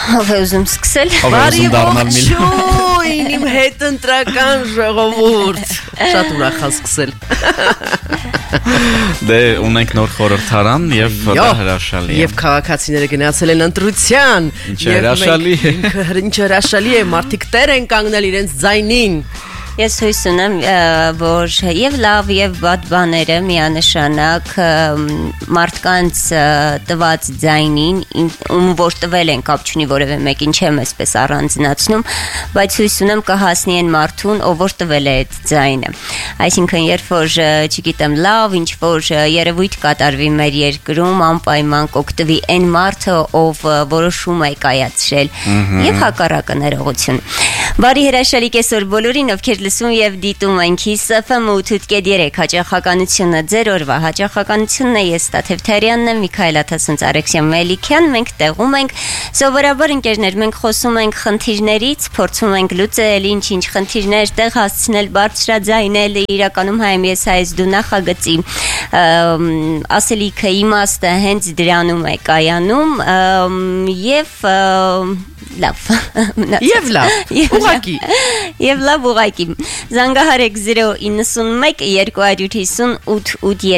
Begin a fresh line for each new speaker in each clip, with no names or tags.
Ով է ուզում սկսել։
Բարի
ողջույն իմ հետընտրական ժողովուրդ։ Շատ ուրախ եմ սկսել։
Դե ունենք նոր խորհրդարան եւ դա հրաշալի է։
Եվ քաղաքացիները գնացել են ընտրության։ Ինչ հրաշալի է, մարդիկ տեր են կանգնել իրենց ձայնին։
Ես հույս ունեմ, որ եւ լավ եւ վատ բաները միանշանակ մարդկանց տված ձայնին, ում որ տվել են կապ չունի որևէ մեկին չեմ այսպես առանձնացնում, բայց հույս ունեմ կհասնի այն մարդուն, ով որ տվել է այդ ձայնը։ Այսինքն երբ որ, չգիտեմ, լավ ինչ որ երևույթ կատարվի մեր երկրում, անպայման կօգտվի այն մարդը, ով որոշում է կայացրել եւ հակառակը ներողություն։ Բարի հրաշալի կեսօր բոլորին, ովքեր լսում եւ դիտում են Kiss FM 8.3 հաճախականությունը ձեր օրվա հաճախականությունն է, ես Տաթևթարյանն եմ, Միքայել Աթասունց, Արեքսիան Մելիքյան, մենք տեղում ենք, սովորաբար ընկերներ, մենք խոսում ենք խնդիրներից, փորձում ենք լուծել ինչ խնդիրներ տեղ հասցնել, բարձրաձայնել, իրականում հայմիես հայես դու նախագծի ասելիքը իմաստը հենց դրանում է կայանում եւ լավ ուղղակի եւ լավ ուղղակի զանգահարեք 091 258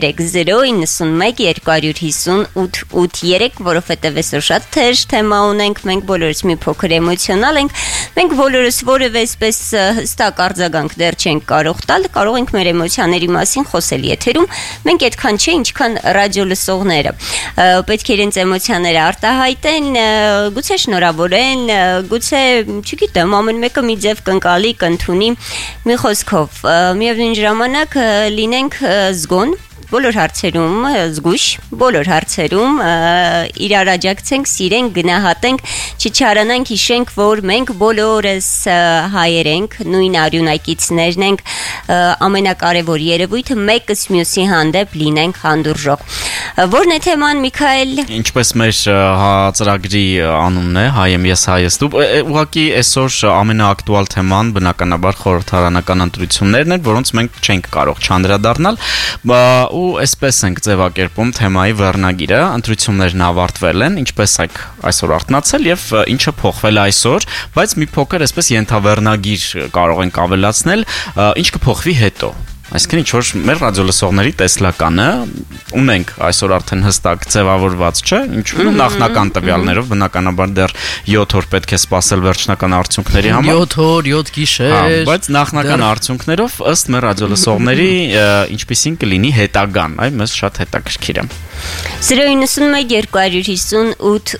830 91 258 որովհետեւ այսօր շատ թեժ թեմա ունենք, մենք բոլորս մի փոքր էմոցիոնալ ենք, մենք բոլորս որևէ այսպես հստակ արձագանք դեռ չենք կարող տալ, կարող ենք մեր էմոցիաների մասին խոսել եթերում, մենք այդքան չէ, ինչքան ռադիո լսողները, պետք է իրենց էմոցիաները արտահայտեն, գուցե շնորհավորեն, գուցե, չգիտեմ, ամեն մեկը մի ձև կընկալի, կընդունի, մի խոսքով, միևնույն ժամանակ լինենք զգոն, բոլոր հարցերում զգույշ, բոլոր հարցերում իրար աջակցենք, սիրենք, գնահատենք, չչարանանք, հիշենք, որ մենք բոլորս հայեր ենք, նույն արյունակիցներն ենք, ամենակարևոր երևույթը մեկս մյուսի հանդեպ լինենք հանդուրժող։ Որն է թեման, Միքայել։
Ինչպես մեր ծրագրի անունն է, հայեմ ես հայես դու, ուղղակի այսօր ամենաակտուալ թեման բնականաբար խորհրդարանական ընտրություններն են, որոնց մենք չենք կարող չանդրադառնալ, ու այսպես ենք ձևակերպում թեմայի վերնագիրը, ընտրություններն ավարտվել են, ինչպես եք այսօր արթնացել եւ ինչը փոխվել այսօր, բայց մի փոքր այսպես ենթավերնագիր կարող ենք ավելացնել, ինչ կփոխվի հետո։ Այսինքն ինչ որ մեր ռադիոլսողների տեսլականը ունենք այսօր արդեն հստակ ձևավորված չէ, ինչու նախնական տվյալներով բնականաբար դեռ 7 օր պետք է սպասել վերջնական արդյունքների համար
7 օր, 7 գիշեր,
բայց նախնական արդյունքներով ըստ մեր ռադիոլսողների ինչպիսին կլինի հետագան, այ մեզ շատ հետաքրքիր է
091 258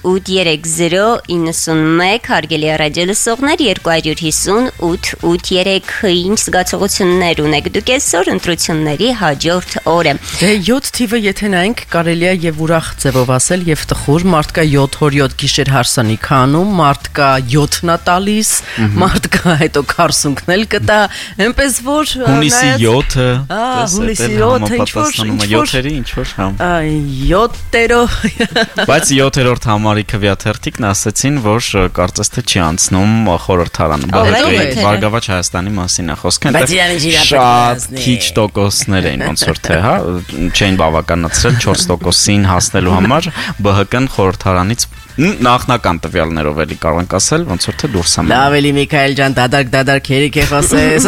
830 հարգելի ռադիոլսողներ 258 883 ինչ զգացողություններ ունեք դուք այսօր ընտրությունների հաջորդ օրը
դե 7 թիվը եթե նայենք կարելի է եւ ուրախ ձևով ասել եւ տխուր մարդկա 7 օր 7 գիշեր հարսանիք անում մարդկա 7-ն է տալիս մարդկա հետո քարսունքն էլ կտա այնպես որ
հունիսի 7-ը
հունիսի 7-ը ինչ որ
7-երի ինչ որ համ
7-երով
բայց 7-րդ համարի քվեաթերթիկն ասացին որ կարծես թե չի անցնում խորհրդարանը Բարգավաճ Հայաստանի մասին է խոսքը շատ քիչ տոկոսներ էին ոնց որ թե հա չէին բավականացրել 4%-ին հասնելու համար ԲՀԿ-ն խորհրդարանից նախնական տվյալներով էլի կարող ենք ասել ոնց որ թե դուրս է
լավ էլի Միքայել ջան դադարք երիք է խոսես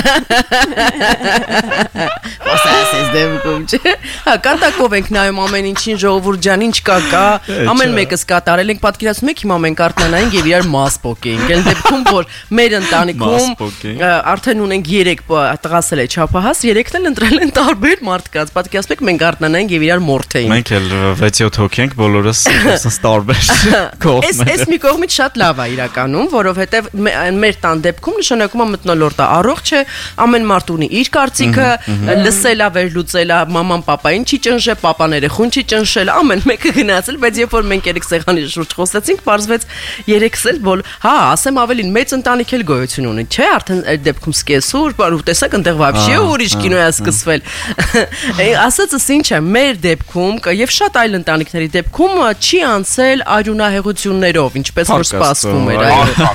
խոսես դեպքում չէ հա կատակով ենք նայում ամեն ինչին ժողովուրդ ջան ինչ կա ամեն մեկս կատարել ենք պատկերացնում եք հիմա մենք արթնանայինք եւ իրար մաս պոկեինք այն դեպքում որ մեր ընտանիքում արդեն ունենք 3 տղասել է չափահաս 3-ն էլ ընտրել են տարբեր մարդկանց պատկերացնում եք մենք արթնանայինք եւ իրար մորթեինք
մենք էլ 6-7 հոգի ենք բոլորս տարբեր
Այս մի կողմից շատ լավ է իրականում, որովհետև մեր տան դեպքում նշանակում է մթնոլորտը առողջ է, ամեն մարդ ունի իր կարծիքը, լսելա, վերլուծելա, մաման պապային չի ճնշել, պապան երեխուն չի ճնշել, ամեն մեկը գնացել, բայց երբ որ մենք երեք սեղանի շուրջ խոսեցինք, պարզվեց երեքս էլ հա, ասեմ ավելին մեծ ընտանիք էլ գոյություն ունի, չէ, արդեն այդ դեպքում սկեսուր, ու տեսակ այնտեղ вообще ուրիշ կինո է սկսվել։ Ասածս ինչ է, մեր դեպքում եւ շատ այլ ընտանիքների դեպքում չի անցել արյունահեղություններով, ինչպես որ սպասվում էր,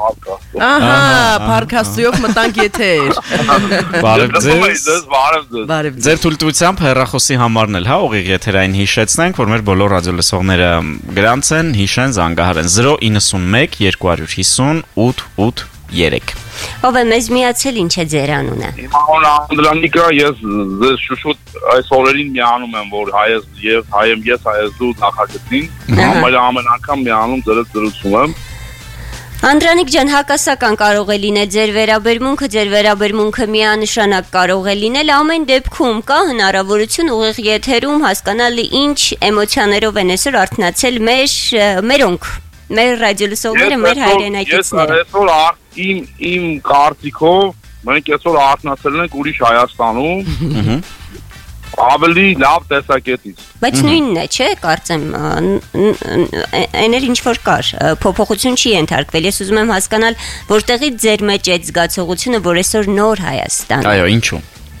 Ահա, Փարքաստույով մտանք եթեր։
Բարև ձեզ։
Բարև
Ձեր թույլտվությամբ հեռախոսի համարն էլ, հա, ուղիղ եթերային հիշեցնենք, որ մեր բոլոր ռադիոլսողները գրանցեն, հիշեն, զանգահարեն 091 250 883։
Ով է մեզ միացել, ինչ է ձեր անունը։
Իմ անունը Անդրանիկա, ես ձեզ շուշուտ այս օրերին միանում եմ, որ հայեմ ես հայես դու նախագծին, ամեն անգամ միանում ձերդ զրուցում եմ։
Անդրանիկ ջան, հակասական կարող է լինել ձեր վերաբերմունքը միանշանակ կարող է լինել, ամեն դեպքում կա հնարավորություն ուղիղ եթերում հասկանալ ինչ էմոցիաներով են այսօր արթնացել մերոնք, մեր ռադիոլսողները, մեր հայրենակիցները։
Ես այսօր իմ կարծիքով մենք այսօր արթնացել ենք ուրիշ Հայաստանում, ավելի լավ տեսակետից։
Բայց նույնն է, չէ, կարծեմ, էներ ինչ որ կար, փոփոխություն չի ենթարկվել։ Ես ուզում եմ հասկանալ, որտեղից ձեր մեջ այդ զգացողությունը, որ այսօր նոր Հայաստան։
Այո, ինչու։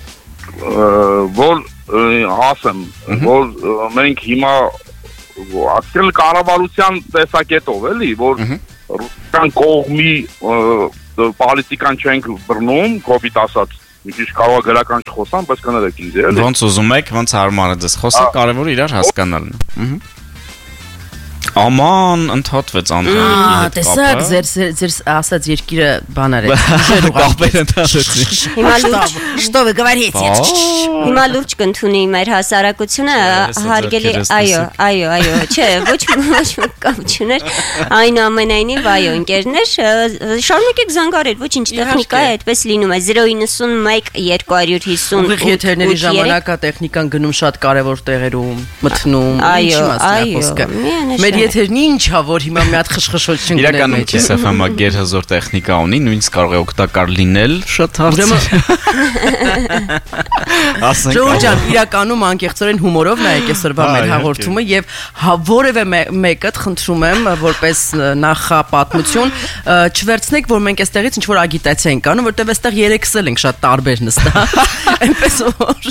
Որ ասեմ, որ մենք հիմա ասել կառավարության տեսակետով էլի, որ ռուսական կողմի պոլիտիկան չենք բռնում, կոպիտ ասած։ Մի քիչ կարող է գրական չխոսամ, բայց կներեք ինձ էլի։
Ոնց ուզում եք, ոնց հարմար է ձեզ խոսել, կարևորը իրար հասկանալն է։ Աման ընդհատվեց Անդրանիկի հետ կապը։
Տեսակ ձեր ասած երկիրը բաներ է։
Կապեր ընդհատեցին։
Հիմա լուրջ,
Что вы говорите?
հիմա լուրջ կընդունի մեր հասարակությունը, հարգելի, այո, չէ, ոչ կապ չուներ, այնուամենայնիվ, այո, ընկերներ, շարունակեք զանգարել, ոչինչ, տեխնիկա է, այդպես լինում է, 091 250
Ուղիղ եթերների ժամանակ է տեխնիկան գնում շատ կարևոր տեղերում, մտնում, ինչի մասն է խոսքը։ Մեր եթերն ինչա, որ հիմա մի հատ խշխշոտ չընկնել։
Իրականում Kiss FM-ը գերհզոր տեխնիկա ունի, նույնիսկ կարող է օգտակար լինել շատ հարցեր։
Ժողովուրդ, իրականում անկեղծորեն հումորով նայեք այսօրվա մեր հաղորդումը եւ որևէ մեկը խնդրում եմ, որպես նախապատմություն, չվերցնեք, որ մենք այստեղից ինչ որ ագիտացիա ենք անում, որտեղ այստեղ երեքս ենք շատ տարբեր նստած։ Այնպես որ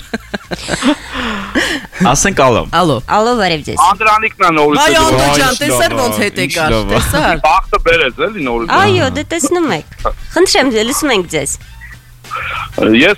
Ասենք ալո։
Ալո, բարև ձեզ։
Անդրանիկն է նորից։
Այո, Անդո ջան, տեսար ոնց հետ եկար, տեսար։
Բախտը բերեց էլի նորից։
Այո, դե տեսնում եք։ Խնդրեմ, լսում ենք ձեզ։
Ես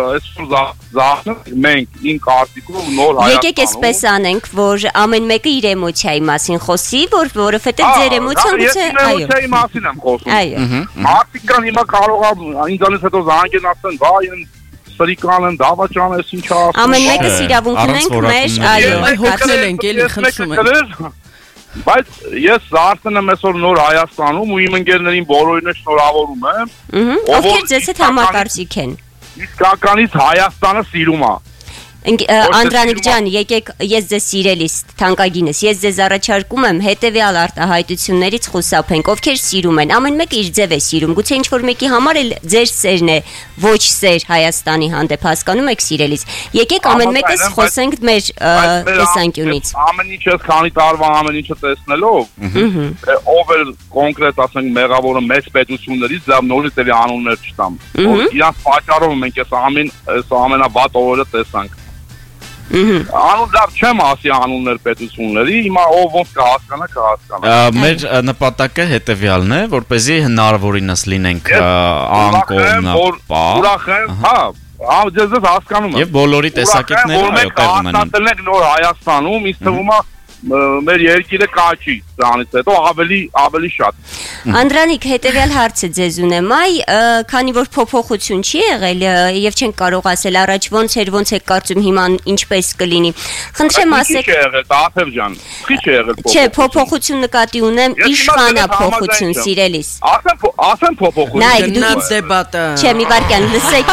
այսօր մենք իմ կարծիքով նոր Հայաստանում։
Եկեք այսպես անենք, որ ամեն մեկը իր էմոցիայի մասին խոսի, որովհետեւ ձեր էմոցիան գուցե
այո։ Ես էմոցիայի մասին եմ խոսում։
Այո։
Մարդիկան հիմա կարող է ինձանից հետո զանգեն ասեն, վայ, սրիկան են, դավաճան ես ինչ ասում։
Ամեն մեկը իրավունք ունենք մեր, այո,
հոգնել ենք էլի խնդրում եմ։
Բայց ես արդեն եմ այսօր նոր Հայաստանում ու իմ ընկերներին բոլորին շնորհավորում եմ։
Ովքեր ձեզ հետ համակարծիք են։
Իսկականից Հայաստանը սիրում է։
Անդրանիկ ջան, եկեք, ես ձեզ սիրելիս, թանկագինս, ես ձեզ առաջարկում եմ հետևյալ արտահայտություններից խուսափենք, ովքեր սիրում են, ամեն մեկը իր ձև է սիրում, գուցե ինչ-որ մեկի համար էլ ձեր սերն է, ոչ սեր Հայաստանի հանդեպ, հասկանում եք սիրելիս, եկեք ամեն մեկս խոսենք մեր տեսանկյունից։
Ամեն ինչ ես քանի տարվա ամեն ինչը տեսնելով, ով էլ կոնկրետ ասենք մեղավորը մեծ պետություններից դա նորից էլի անուններ չտամ, իրանց պատճառով մենք այս ամենավատ օրը տեսանք։ Անուն դեռ չեմ ասի անուններ պետությունների, հիմա ով ոնց կհասկանա։
Մեր նպատակը հետևյալն է, որպեսզի հնարավորինս լինենք անկողմնապահ։
Ուրախ եմ, հա, ձեզ հասկանում եմ։
Եվ բոլորի տեսակետները այո տեղ ունեն։
Մենք ենք նոր Հայաստանում, ինձ թվում է մեր երկիրը կաչի դրանից հետո ավելի շատ։
Անդրանիկ, հետևյալ հարցը ձեզ ունեմ, քանի որ փոփոխություն չի եղել եւ չենք կարող ասել առաջ ոնց եք կարծում հիմա ինչպես կլինի։ Խնդրեմ ասեք։
Չի եղել, Տաթև ջան։ Չի եղել։
Չէ, փոփոխություն նկատի ունեմ, իշխանափոխություն, սիրելիս։
Ասեմ փոփոխություն։
Նայեք,
Գնաց դեպատը։
Չէ, մի վարքյան,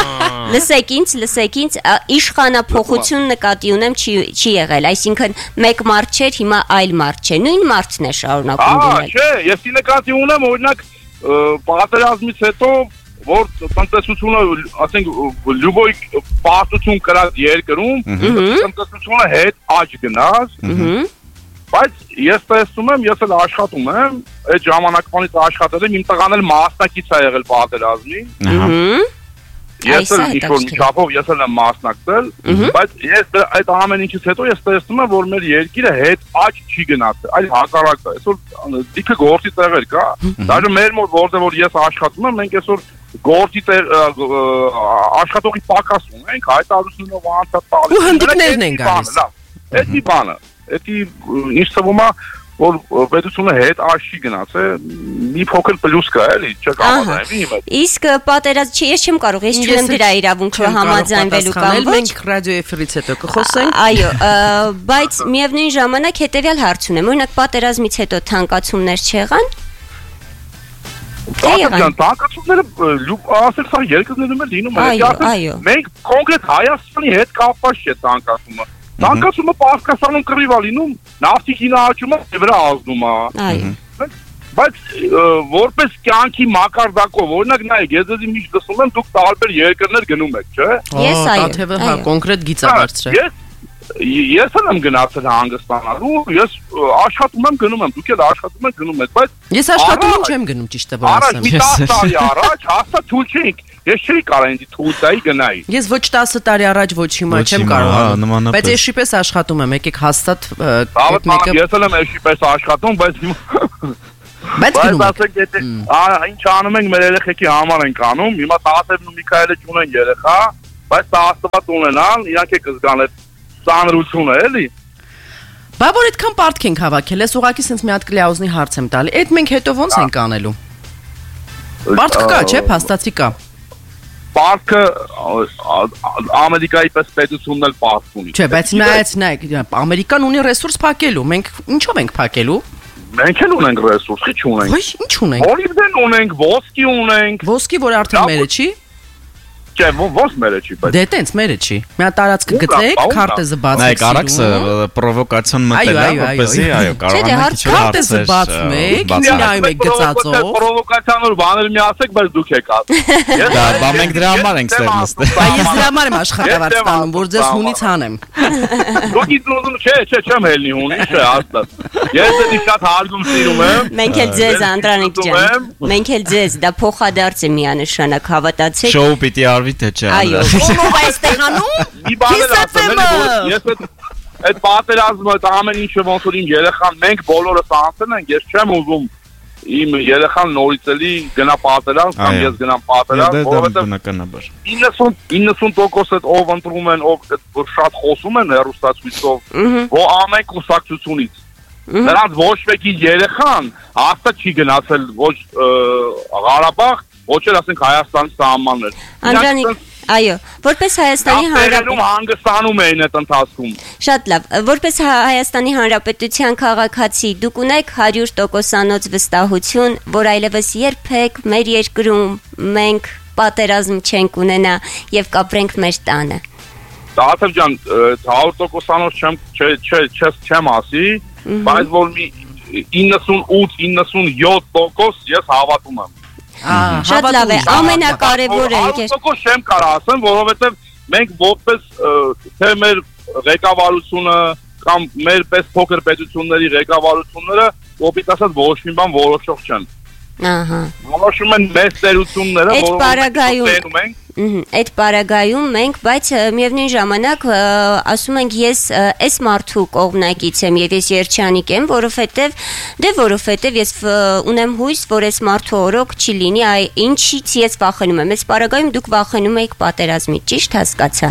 լսեք ինձ, իշխանափոխություն նկատի ունեմ չի եղել, այսինքն մեկ մարդ չէր, հիմա այլ մարդ չէ, նույն մարդն է շարունակում դնել։
Չէ, ես նկատի ունեմ օրինակ պատերազմից հետո որ տնտեսությունը, ասենք, լյուբոյ պարտություն կրած երկրում, տնտեսությունը հետ աճ գնաց, բայց ես տեսնում եմ, ես էլ աշխատում եմ, այդ ժամանակվանից աշխատել եմ, իմ տղան էլ մասնակից է եղել պատերազմի։ Ես էլ ինչ-որ չափով ես էլ եմ մասնակցել, բայց ես այդ ամեն ինչից հետո ես տեսնում եմ, որ մեր երկիրը հետ աճ չի գնացել, այլ հակառակը։ Այսօր դիքը գործի տեղեր կա։ Դաժե մեր մոտ որտեղ որ ես աշխատում եմ, մենք այսօր գործի աշխատողի պակաս ունենք, հայտարարությունով անցած տալիս։
Ու հնդիկներն են գալիս։
Այդ մի բանը, այդ ինչ թվում է որ պետությունը հետ աշի գնացել, մի փոքր պլյուս կա, էլի, չեք համաձայնվի իմ հետ։
Իսկ պատերազմ չի, ես չեմ կարող, ես չունեմ դրա իրավունքը համաձայնվելու կամ ոչ։
Մենք ռադիո էֆիրից հետո կխոսենք։
Այո, բայց միևնույն ժամանակ հետեւյալ հարց ունեմ, օրինակ պատերազմից հետո թանկացումներ չեղան։
Տանկացումները ասել սա երկրներում էլ լինում է։ Մենք կոնկրետ Հայաստանի հետ կապված չէ տանկացումը։ Տանկացումը Պարսկաստանում կռիվ է լինում, նավթի գինահաճումը վրա ազդում է։
Այո։
Բայց որպես կյանքի մակարդակով, օրինակ նայեք, ես դեռ միշտ լսում եմ դուք տարբեր երկրներ գնում եք, չէ՞։
Ես այո։
Տաթևը հա կոնկրետ գիծ է բարձրել։
Ես էլ եմ գնացել հանգստանալու, ես աշխատում եմ գնում եմ, դուք էլ աշխատում եք գնում եք, բայց
ես աշխատում չեմ գնում ճիշտը որ ասեմ։
Առաջ մի 10 տարի առաջ հաստատ թույլ չէինք։ Ես չէի կարող ինձ թույլ գնայի։
Ես ոչ 10 տարի առաջ ոչ հիմա չեմ կարող։ Բայց ես շիպես աշխատում եմ, եկեք հաստատ
մեկը։ Ես էլ եմ շիպես աշխատում, բայց ասեք, ինչ անում ենք մեր երեխեքի համար ենք անում։ Հիմա Տաթևն ու Միքայելը չունեն երեխա, բայց Աստված ունենան, իրանք է կզգան այդ ծանրությունը, էլի։
Բա որ այդքան պարտք ենք հավաքել, ես ուղղակի sense մի հատ կլիաուզնի հարց եմ տալի։ Այդ մենք հետո ոնց ենք անելու։ Պարտք կա, չէ՞, փաստացի կա։
Պարտքը Ամերիկայի պես պետությունն էլ պարտք ունի։
Չէ, բայց նայեք, Ամերիկան ունի ռեսուրս փակելու, մենք ինչով ենք փակելու։
Մենք էլ ունենք ռեսուրս, ի՞նչ ունենք։
Ոչ, ինչ ունենք։
Օլիվդեն ունենք, ոսկի ունենք։
Ոսկի, որ արդեն մերը չի։
Չէ, ո՞ս մերը չի, բայց
դե տենց մերը չի։ Մի հատ տարածքը գծեք, քարտեզը բացեք։
Նայեք, արաքսը պրովոկացիոն մտել է, որպեսզի այո, կարողանանք
քիչ քարտեզը բացեք, նայում եք գծածով։
Պրովոկացիոնով բաներ մի ասեք, բայց դուք եք ասում։
Դա մենք դրա համար ենք ստեղ նստել։
Բա ես դրա համար եմ աշխատավարձ ստանում, որ ձեզ հունից հանեմ։
Դուք իդնոզում չէ, չեմ ելնի հունից, չէ, հաստատ։ Ես դեռ շատ հարգում սիրում եմ։
Մենք էլ ձեզ Անդրանիկ ջան։ Մենք էլ ձեզ, դա փոխադարձ է միանշանակ, հավատացեք։
Շոու պիտի արվի թե չէ։
Այո, ով այստեղ անում։
Մի բան էլ ասեմ, ես այդ պատերազմը, այդ ամեն ինչը ոնց որ իմ երեխան մենք բոլորս անցել ենք, ես չեմ ուզում իմ երեխան նորից էլի գնա պատերազմ կամ ես գնամ պատերազմ, որովհետև
բնականաբար
90% այդ ով ընտրում են, ով որ շատ խոսում են հեռուստացույցով, որ ամեն կուսակցությունից նրանց ոչ մեկի երեխան հաստատ չի գնացել ոչ Ղարաբաղ, ոչ էլ ասենք Հայաստանի սահմաններ։
Անդրանիկ, այո, որպես Հայաստանի
Հանրապետություն հանգստանում էին այդ ընթացքում։
Շատ լավ, որպես Հայաստանի Հանրապետության քաղաքացի դուք ունեք 100%-անոց վստահություն, որ այլևս երբեք մեր երկրում մենք պատերազմ չենք ունենա եւ կապրենք մեր տանը։
Տաթև ջան, 100%-անոց չեմ ասի, բայց որ մի 98-97% ես հավատում եմ։
Շատ լավ է, ամենակարևորը
եկեք։ Ես չեմ կարող ասեմ, որովհետև մենք որպես թե մեր ղեկավարությունը կամ մեր պես փոքր պետությունների ղեկավարությունները կոպիտ ասած ոչ մի բան որոշող չեն։
Ահա։
Որոշում են մեծ տերությունները, որոնք
այդ պարագայում մենք, բայց միևնույն ժամանակ ասում ենք ես այս մարդու կողմնակից եմ եւ ես երջանիկ եմ, որովհետեւ ես ունեմ հույս, որ այս մարդու օրոք չի լինի, ինչից ես վախենում եմ։ Այս պարագայում դուք վախենում եք պատերազմից, ճիշտ հասկացա։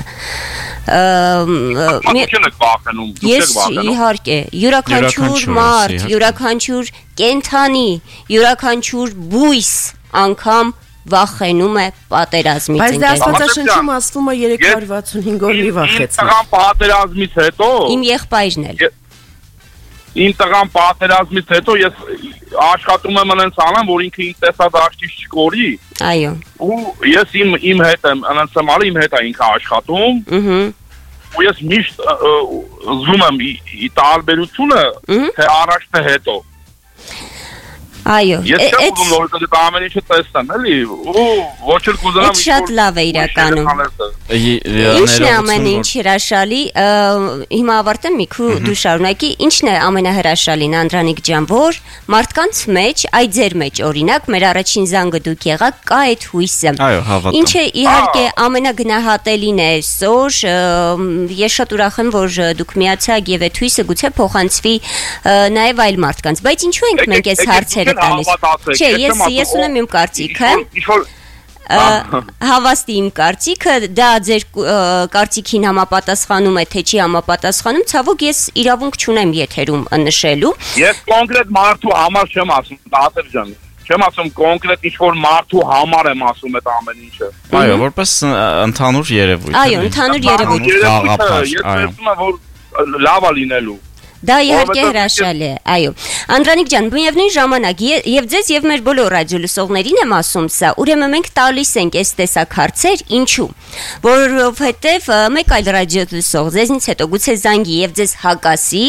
Ես իհարկե յուրաքանչյուր մարդ, յուրաքանչյուր կենթանի, յուրաքանչյուր բույս անգամ վախենում է պատերազմից։
Բայց դա Աստվածաշնչում ասվում է 365 օր մի վախեցնի։
Իմ պատերազմից հետո
իմ եղբայրն էլ։
Իմ տղան պատերազմից հետո ես աշխատում եմ այնց անեմ, որ ինքը ինձ տեսադաշտից չկորի։
Այո։
Ու ես իմ հետ եմ, այնց եմ ալի իմ հետ է ինքը աշխատում։ Ու ես միշտ զգում եմ ի տարբերությունը թե առաջ թե հետո։
Այո,
Ես չեմ ուզում նորից այդ ամեն ինչը տեսնեմ, էլի, ու ոչ էլ կուզենամ։
Այդ շատ լավ է իրականում։ Ինչն է ամեն ինչ հրաշալի, հիմա ավարտեմ Միքու դու շարունակի, ինչն է ամենահրաշալին Անդրանիկ ջան, որ մարդկանց մեջ, այ ձեր մեջ օրինակ, մեր առաջին զանգը դուք եղաք, կա այդ հույսը։
Այո, հավատում։
Ինչը իհարկե ամենագնահատելին է այսօր, ես շատ ուրախ եմ, որ դուք միացաք եւ այդ հույսը գուցե փոխանցվի նաեւ այլ մարդկանց, բայց ինչու ենք մենք այս հարցերը տալիս։ Չէ, ես ունեմ իմ կարծիքը։ Հավաստի իմ կարծիքը, դա ձեր կարծիքին համապատասխանում է, թե չի համապատասխանում, ցավոք ես իրավունք չունեմ եթերում նշելու։
Ես կոնկրետ մարդու համար չեմ ասում, Տաթև ջան, չեմ ասում կոնկրետ ինչ-որ մարդու համար եմ ասում այդ ամեն ինչը։
Այո, որպես ընդհանուր երևույթ։
Այո, ընդհանուր երևույթ։
Ես տեսնում եմ, որ լավ է լինելու։
Դա իհարկե հրաշալի է, այո։ Անդրանիկ ջան, միևնույն ժամանակ եւ ձեզ եւ մեր բոլոր ռադիոլսողներին եմ ասում սա, ուրեմն մենք տալիս ենք այս տեսակ հարցեր, ինչու։ Որովհետեւ մեկ այլ ռադիոլսող ձեզնից հետո գուցե զանգի եւ ձեզ հակասի,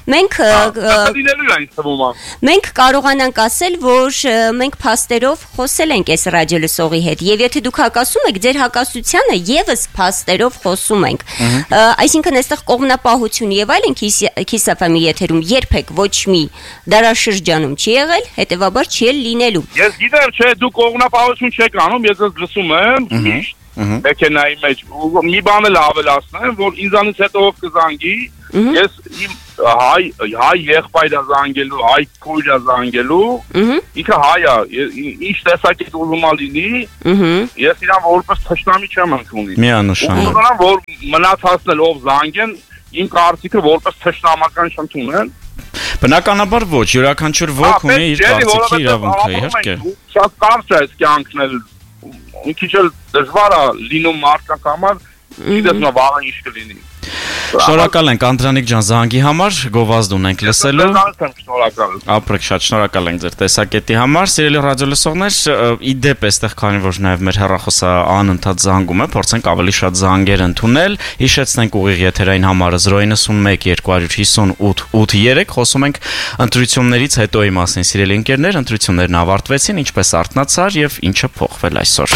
մենք կարողանանք ասել, որ մենք փաստերով խոսել ենք այս ռադիոլսողի հետ եւ եթե դուք հակասում եք, ձեր հակասությանը եւս փաստերով խոսում ենք։ Այսինքն այստեղ կողմնապահություն եւ այլն Քիսաֆամի եթերում երբեք ոչ մի դարաշրջանում չի եղել, հետեւաբար չի էլ լինելու։
Ես գիտեմ, չէ, դու կողմնապահություն չեք անում, ես ես լսում եմ, մեքենայի մեջ, մի բան էլ ավելացնեմ, որ ինձանից հետո ով կզանգի, ես իմ հայ եղբայրը զանգելու, հայ քույրը զանգելու, ինքը հայ է, ինչ տեսակետ ուզում է լինի, ես իրան որպես թշնամի չեմ ընդունում։
Միանշանակ։
Ուզում եմ, որ մնացածն էլ ով զանգեն, իմ կարծիքը որպես թշնամական չընդունեն։
Բնականաբար ոչ, յուրաքանչյուր ոք ունի իր կարծիքի իրավունքը, իհարկե։
Շատ կարճ է այս կյանքն էլ, մի քիչ էլ դժվար է լինում մարդկանց համար, գիտես նա վաղը ինչ կլինի։
Շնորհակալ ենք Անդրանիկ ջան զանգի համար, գովազդ ունենք լսելու։
Շնորհակալ։
Ապրեք շատ, շնորհակալ ենք ձեր տեսակետի համար։ Սիրելի ռադիոլսողներ, ի դեպ այստեղ քանի որ նաև մեր հեռախոսը անընդհատ զանգում է, փորձենք ավելի շատ զանգեր ընդունել։ Հիշեցնենք ուղիղ եթերային համարը 091 250 883, խոսում ենք ընտրություններից հետոյի մասին, սիրելի ընկերներ, ընտրություններն ավարտվեցին, ինչպես արթնացար եւ ինչը փոխվել այսօր։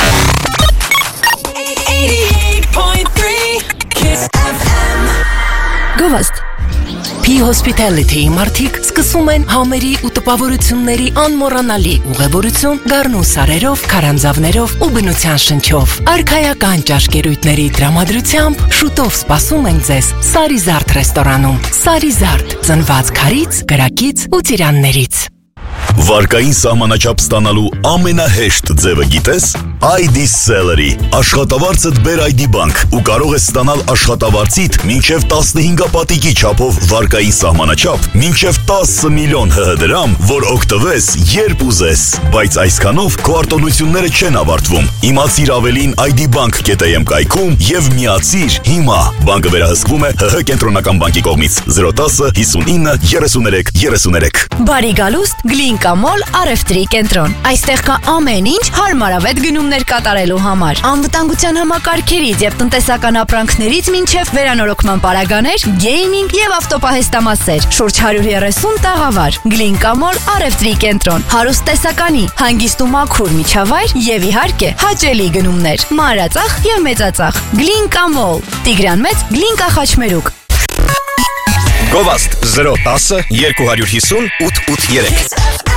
Գովազդ P-Hospitality մարդիկ սկսում են համերի ու տպավորությունների անմոռանալի ուղևորություն գառնու սարերով, քարանձավներով ու բնության շնչով։ Արքայական ճաշկերույթների տրամադրությամբ շուտով սպասում ենք ձեզ Սարիզարդ ռեստորանում։ Սարիզարդ, ծնված քարից, գրակից ու ծիրաններից։
Վարկային սահմանաչափ ստանալու ամենահեշտ ձևը գիտես? ID Celery։ Աշխատավարձդ բեր ID բանկ ու կարող ես ստանալ աշխատավարձիդ մինչև 15 պատիկի չափով վարկային սահմանաչափ, մինչև 10 միլիոն ՀՀ դրամ, որ օգտվես երբ ուզես։ Բայց այսքանով քո արտոնությունները չեն ավարտվում։ Իմացիր ավելին ID Bank.am կայքում եւ միացիր հիմա։ Բանկը վերահսկվում է ՀՀ կենտրոնական բանկի կողմից 010 59 33 33։
Բարի գալուստ Գլինկամոլ Արևտրի կենտրոն։ Այստեղ կա ամեն ինչ հարմարավետ գնումներ կատարելու համար։ Անվտանգության համակարգերից եւ տնտեսական ապրանքներից մինչեւ վերանորոգման պարագաներ, գեյմինգ եւ ավտոպահեստամասեր։ Շուրջ 130 տաղավար։ Գլինկամոլ Արևտրի կենտրոն։ Հարուստ տեսականի, հանգիստ ու մաքուր միջավայր եւ իհարկե հաճելի գնումներ։ Մանրածախ եւ մեծածախ։ Գլինկամոլ։ Տիգրան Մեծ, Գլինկա Խաչմերուկ։
Գովազդ 010 250 883